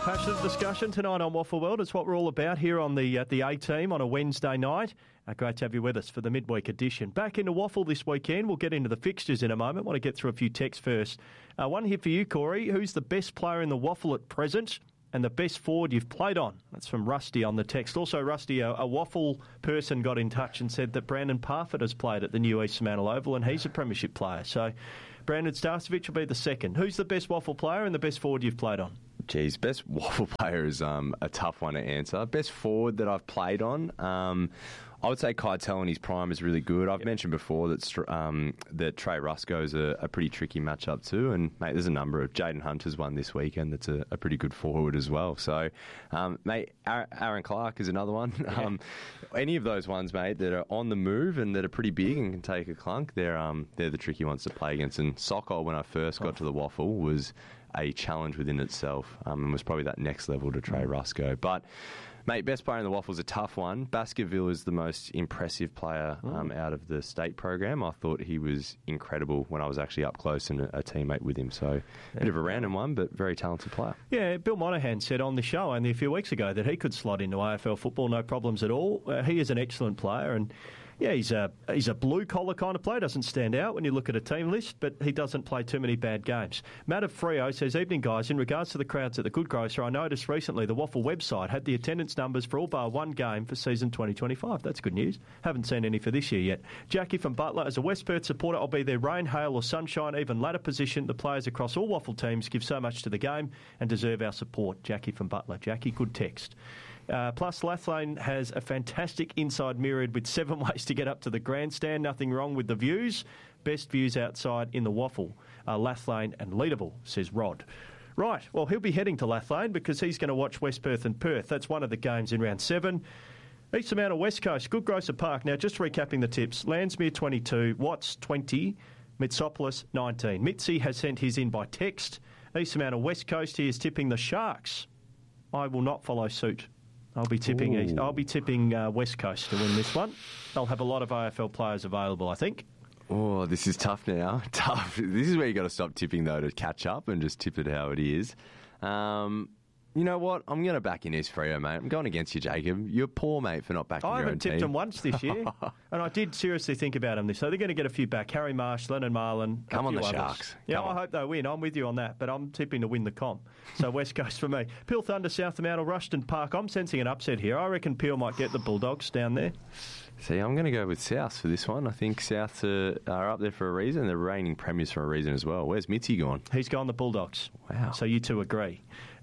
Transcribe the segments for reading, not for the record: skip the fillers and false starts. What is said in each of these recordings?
Passionate discussion tonight on Waffle World. It's what we're all about here on the A-Team on a Wednesday night. Great to have you with us for the midweek edition. Back into Waffle this weekend. We'll get into the fixtures in a moment. Want to get through a few texts first. One here for you, Corey. Who's the best player in the Waffle at present and the best forward you've played on? That's from Rusty on the text. Also, Rusty, a Waffle person got in touch and said that Brandon Parfitt has played at the new East Fremantle Oval and he's a premiership player. So Brandon Starcevich will be the second. Who's the best Waffle player and the best forward you've played on? Geez, best Waffle player is a tough one to answer. Best forward that I've played on, I would say Keitel in his prime is really good. I've mentioned before that Trey Ruscoe is a pretty tricky matchup too. And, mate, there's a number of... Jaden Hunter's one this weekend that's a pretty good forward as well. So, mate, Aaron Clark is another one. Yeah. Any of those ones, mate, that are on the move and that are pretty big and can take a clunk, they're the tricky ones to play against. And Sokol, when I first got to the Waffle, was a challenge within itself and was probably that next level to Trey Ruscoe. But, mate, best player in the Waffle is a tough one. Baskerville is the most impressive player out of the state program. I thought he was incredible when I was actually up close and a teammate with him. So, a bit of a random one, but very talented player. Yeah, Bill Monahan said on the show only a few weeks ago that he could slot into AFL football, no problems at all. He is an excellent player and... yeah, he's a blue-collar kind of player. Doesn't stand out when you look at a team list, but he doesn't play too many bad games. Matt of Freo says, evening, guys. In regards to the crowds at the Good Grocer, I noticed recently the Waffle website had the attendance numbers for all bar one game for season 2025. That's good news. Haven't seen any for this year yet. Jackie from Butler, as a West Perth supporter, I'll be there rain, hail or sunshine, even ladder position. The players across all Waffle teams give so much to the game and deserve our support. Jackie from Butler. Jackie, good text. Plus, Lathlane has a fantastic inside myriad with 7 ways to get up to the grandstand. Nothing wrong with the views. Best views outside in the Waffle. Lathlane and Leadable, says Rod. Right, well, he'll be heading to Lathlane because he's going to watch West Perth and Perth. That's one of the games in round 7. East Fremantle West Coast, Good Grocer Park. Now, just recapping the tips. Landsmere 22, Watts 20, Mitsopolis 19. Mitzi has sent his in by text. East Fremantle West Coast, he is tipping the Sharks. I will not follow suit. I'll be tipping West Coast to win this one. They'll have a lot of AFL players available, I think. Oh, this is tough now. Tough. This is where you got to stop tipping, though, to catch up and just tip it how it is. You know what? I'm going to back in East Freo, mate. I'm going against you, Jacob. You're poor, mate, for not backing your own team. I haven't tipped them once this year. And I did seriously think about them this. So they're going to get a few back. Harry Marsh, Lennon Marlin. Come on, the Sharks. Yeah, I hope they win. I'm with you on that. But I'm tipping to win the comp. So West Coast for me. Peel Thunder, South Fremantle, Rushton Park. I'm sensing an upset here. I reckon Peel might get the Bulldogs down there. See, I'm going to go with South for this one. I think South are up there for a reason. They're reigning premiers for a reason as well. Where's Mitzi gone? He's gone the Bulldogs. Wow. So you two agree.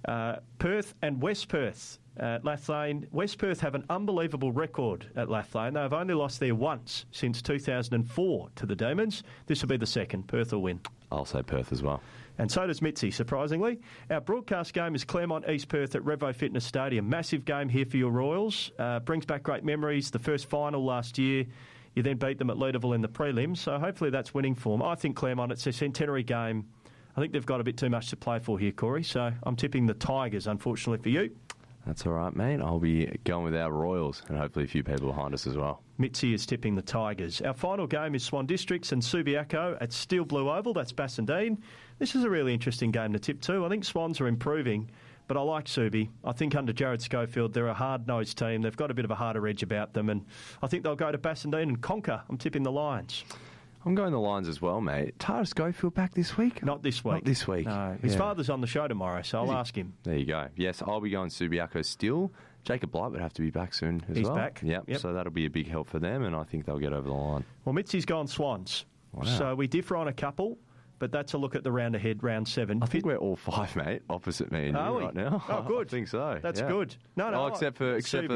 Perth and West Perth at Lathlane. West Perth have an unbelievable record at Lathlane. They've only lost there once since 2004 to the Demons. This will be the second. Perth will win. I'll say Perth as well. And so does Mitzi, surprisingly. Our broadcast game is Claremont East Perth at Revo Fitness Stadium. Massive game here for your Royals. Brings back great memories. The first final last year, you then beat them at Leederville in the prelims. So hopefully that's winning form. I think Claremont, it's a centenary game. I think they've got a bit too much to play for here, Corey. So I'm tipping the Tigers, unfortunately for you. That's all right, mate. I'll be going with our Royals and hopefully a few people behind us as well. Mitzi is tipping the Tigers. Our final game is Swan Districts and Subiaco at Steel Blue Oval. That's Bassendean. This is a really interesting game to tip too. I think Swans are improving, but I like Subi. I think under Jared Schofield, they're a hard-nosed team. They've got a bit of a harder edge about them, and I think they'll go to Bassendean and conquer. I'm tipping the Lions. I'm going the Lions as well, mate. Tara Schofield back this week? Not this week. Not this week. No. His father's on the show tomorrow, so I'll ask him. There you go. Yes, I'll be going Subiaco still. Jacob Blight would have to be back soon as well. He's back. Yep, so that'll be a big help for them, and I think they'll get over the line. Well, Mitzi's gone Swans. Wow. So we differ on a couple. But that's a look at the round ahead, round 7. I think we're all 5, mate, opposite me and you right now. Oh, good. I think so. That's good. No, except for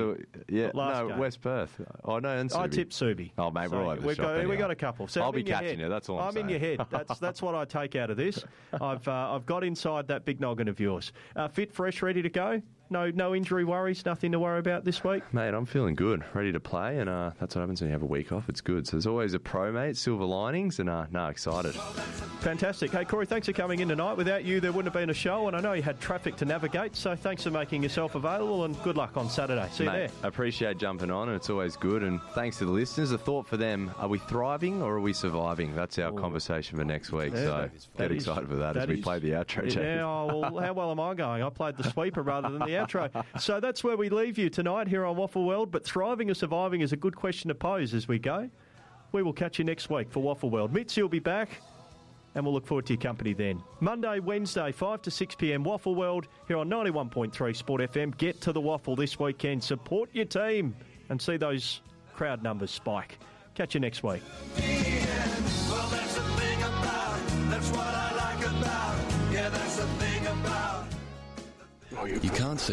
game. West Perth. Oh no, and Subi. I tipped Subi. Oh, mate, we're all over the shop anyway. We got a couple. So I'll be catching you. That's all I'm saying. in your head. That's what I take out of this. I've got inside that big noggin of yours. Fit, fresh, ready to go. No injury worries, nothing to worry about this week? Mate, I'm feeling good, ready to play, and that's what happens when you have a week off. It's good. So there's always a pro, mate, silver linings, and excited. Fantastic. Hey, Corey, thanks for coming in tonight. Without you, there wouldn't have been a show, and I know you had traffic to navigate, so thanks for making yourself available, and good luck on Saturday. See you there. I appreciate jumping on, and it's always good, and thanks to the listeners. A thought for them, are we thriving or are we surviving? That's our conversation for next week, so get excited for that as we play the outro. Yeah, well, how well am I going? I played the sweeper rather than the outro. So that's where we leave you tonight here on Waffle World, but thriving or surviving is a good question to pose as we go. We will catch you next week for Waffle World. Mitzi will be back, and we'll look forward to your company then. Monday, Wednesday, 5 to 6 p.m, Waffle World here on 91.3 Sport FM. Get to the Waffle this weekend. Support your team and see those crowd numbers spike. Catch you next week. Well, that's the thing about, that's what I like about, yeah, that's the thing about. You can't see